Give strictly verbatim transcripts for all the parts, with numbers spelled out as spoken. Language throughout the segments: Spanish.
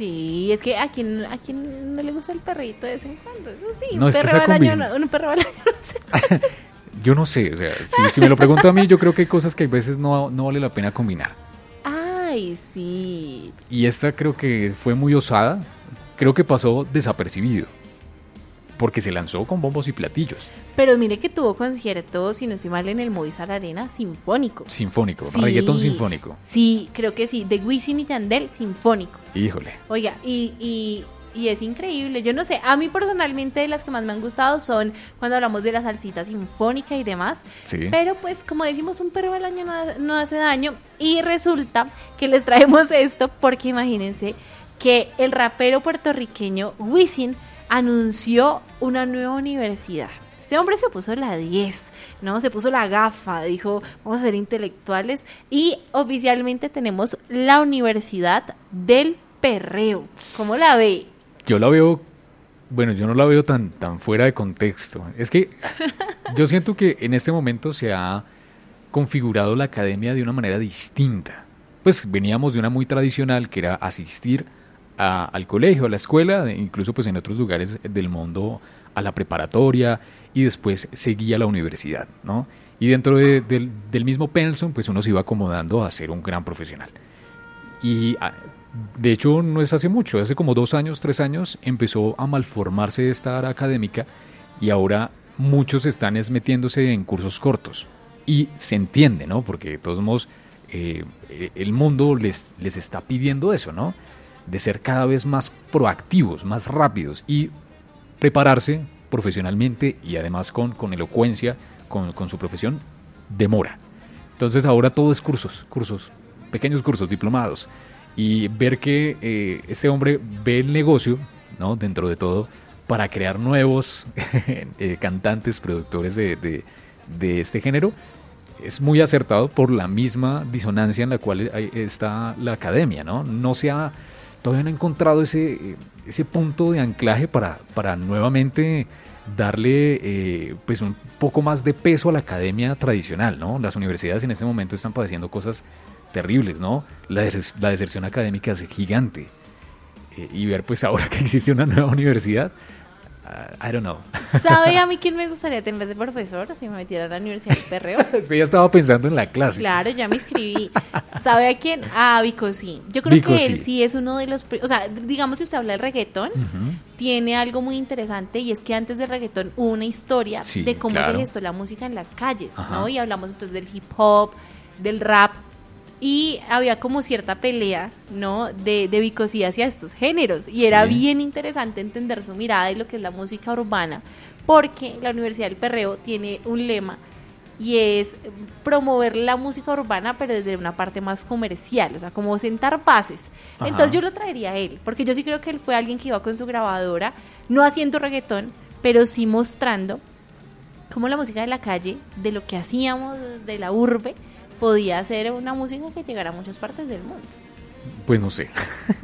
Sí, es que a quien, a quien no le gusta el perrito de vez en cuando. Eso sí, No, un, es que perro esa al año, combina- no- un perro al año, no sé. Yo no sé, o sea, si, si me lo pregunto a mí, yo creo que hay cosas que a veces no, no vale la pena combinar. Ay, sí. Y esta creo que fue muy osada, creo que pasó desapercibido, porque se lanzó con bombos y platillos, Pero mire que tuvo concierto, si no estoy mal, en el Movistar Arena, sinfónico. sinfónico, Sí. reggaetón sinfónico. Sí, creo que sí, de Wisin y Yandel, sinfónico. Híjole, Oiga, y, y, y es increíble, yo no sé, a mí personalmente las que más me han gustado son cuando hablamos de la salsita sinfónica y demás, sí. pero pues como decimos, un perro al año no, ha- no hace daño, y resulta que les traemos esto porque imagínense que el rapero puertorriqueño Wisin anunció una nueva universidad. Este hombre se puso la diez, ¿no? Se puso la gafa, dijo, vamos a ser intelectuales, y oficialmente tenemos la Universidad del Perreo. ¿Cómo la ve? Yo la veo, bueno, yo no la veo tan, tan fuera de contexto. Es que yo siento que en este momento se ha configurado la academia de una manera distinta. Pues veníamos de una muy tradicional, que era asistir a- al colegio, a la escuela, incluso pues en otros lugares del mundo a la preparatoria, y después seguía la universidad, ¿no? Y dentro de- del, del mismo pensum, pues uno se iba acomodando a ser un gran profesional. Y ah, de hecho no es hace mucho, hace como dos años, tres años, empezó a malformarse esta área académica y ahora muchos están es metiéndose en cursos cortos. Y se entiende, ¿no? Porque de todos modos eh, el mundo les, les está pidiendo eso, ¿no? De ser cada vez más proactivos, más rápidos y prepararse profesionalmente y además con, con elocuencia, con, con su profesión, demora. Entonces ahora todo es cursos, cursos, pequeños cursos, diplomados. Y ver que eh, este hombre ve el negocio, ¿no? Dentro de todo, para crear nuevos eh, cantantes, productores de, de, de este género, es muy acertado por la misma disonancia en la cual hay- está la academia, ¿no? No se ha, todavía no ha encontrado ese, ese punto de anclaje para, para nuevamente darle eh, pues un poco más de peso a la academia tradicional, ¿no? Las universidades en este momento están padeciendo cosas terribles, ¿no? La, des- la deserción académica es gigante. Eh, y ver pues ahora que existe una nueva universidad, uh, I don't know. ¿Sabe a mí quién me gustaría tener de profesor si me metiera a la Universidad del Perreo? Usted ya estaba pensando en la clase. Claro, ya me inscribí. ¿Sabe a quién? A Vico sí. Yo creo Vico que él sí. sí es uno de los... pri- O sea, digamos si usted habla del reggaetón, Ujú. tiene algo muy interesante y es que antes del reggaetón hubo una historia Sí, de cómo claro. se gestó la música en las calles, Ajá. ¿no? Y hablamos entonces del hip hop, del rap, y había como cierta pelea, ¿no? De, de Vico sí hacia estos géneros. Y era Sí. bien interesante entender su mirada de lo que es la música urbana, porque la Universidad del Perreo tiene un lema y es promover la música urbana pero desde una parte más comercial, o sea, como sentar bases. Ajá. Entonces yo lo traería a él, porque yo sí creo que él fue alguien que iba con su grabadora, no haciendo reggaetón, pero sí mostrando cómo la música de la calle, de lo que hacíamos de la urbe, podía ser una música que llegara a muchas partes del mundo. Pues no sé.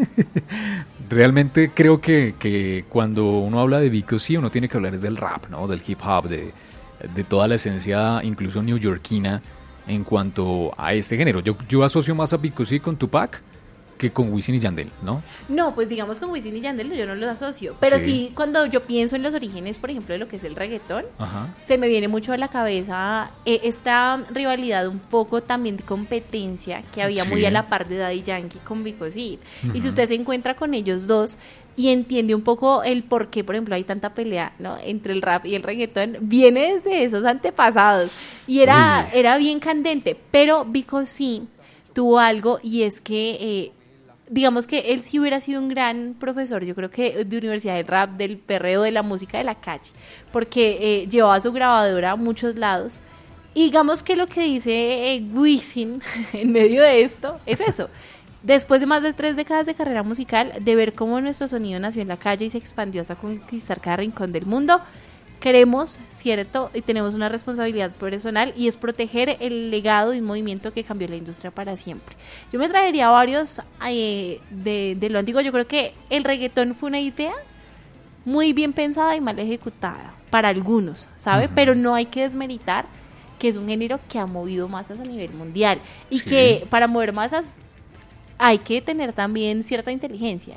Realmente creo que, que cuando uno habla de Vico, sí, uno tiene que hablar es del rap, ¿no? Del hip hop, de, de toda la esencia, incluso neoyorquina, en cuanto a este género. Yo, yo asocio más a Vico sí con Tupac que con Wisin y Yandel, ¿no? No, pues digamos con Wisin y Yandel yo no los asocio, pero Sí. sí. Cuando yo pienso en los orígenes, por ejemplo, de lo que es el reggaetón, Ajá. se me viene mucho a la cabeza eh, esta rivalidad un poco también de competencia que había Sí. muy a la par de Daddy Yankee con Vico sí. Y si Ujú. usted se encuentra con ellos dos y entiende un poco el por qué, por ejemplo, hay tanta pelea, ¿no? Entre el rap y el reggaetón, viene desde esos antepasados y era, Uy. era bien candente, pero Vico sí tuvo algo y es que... Eh, digamos que él sí hubiera sido un gran profesor, yo creo que de universidad del rap, del perreo, de la música de la calle, porque eh, llevaba su grabadora a muchos lados. Y digamos que lo que dice eh, Wisin en medio de esto es eso. Después de más de tres décadas de carrera musical, de ver cómo nuestro sonido nació en la calle y se expandió hasta conquistar cada rincón del mundo, queremos, cierto, y tenemos una responsabilidad personal y es proteger el legado de un movimiento que cambió la industria para siempre. Yo me traería varios eh, de, de lo antiguo. Yo creo que el reggaetón fue una idea muy bien pensada y mal ejecutada para algunos, ¿sabe? Ujú. Pero no hay que desmeritar que es un género que ha movido masas a nivel mundial y Sí. que para mover masas hay que tener también cierta inteligencia.